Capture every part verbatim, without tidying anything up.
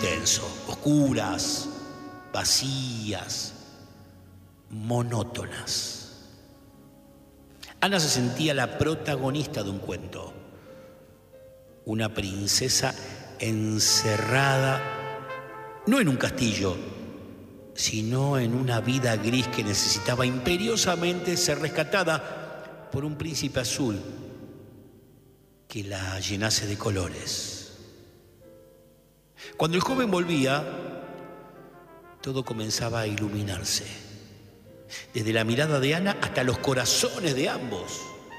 intenso, oscuras, vacías, monótonas. Ana se sentía la protagonista de un cuento, una princesa encerrada, no en un castillo, sino en una vida gris que necesitaba imperiosamente ser rescatada por un príncipe azul que la llenase de colores. Cuando el joven volvía, todo comenzaba a iluminarse, desde la mirada de Ana hasta los corazones de ambos.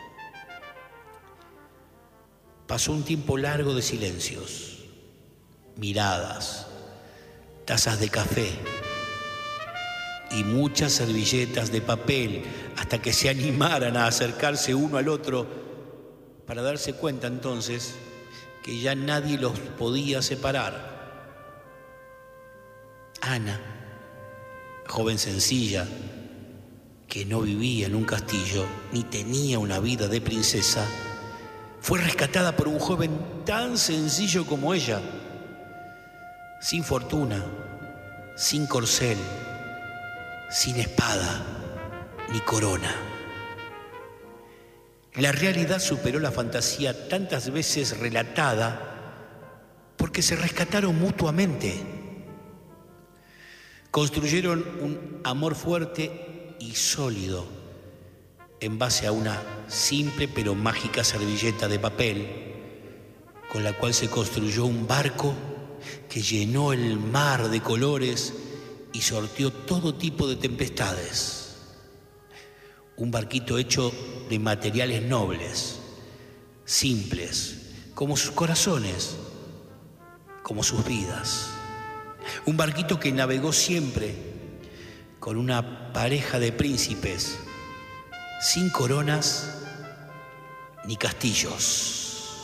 Pasó un tiempo largo de silencios, miradas, tazas de café y muchas servilletas de papel, hasta que se animaran a acercarse uno al otro para darse cuenta entonces que ya nadie los podía separar. Ana, joven sencilla, que no vivía en un castillo ni tenía una vida de princesa, fue rescatada por un joven tan sencillo como ella, sin fortuna, sin corcel, sin espada ni corona. La realidad superó la fantasía tantas veces relatada porque se rescataron mutuamente. Construyeron un amor fuerte y sólido en base a una simple pero mágica servilleta de papel con la cual se construyó un barco que llenó el mar de colores y sorteó todo tipo de tempestades. Un barquito hecho de materiales nobles, simples, como sus corazones, como sus vidas. Un barquito que navegó siempre con una pareja de príncipes, sin coronas ni castillos.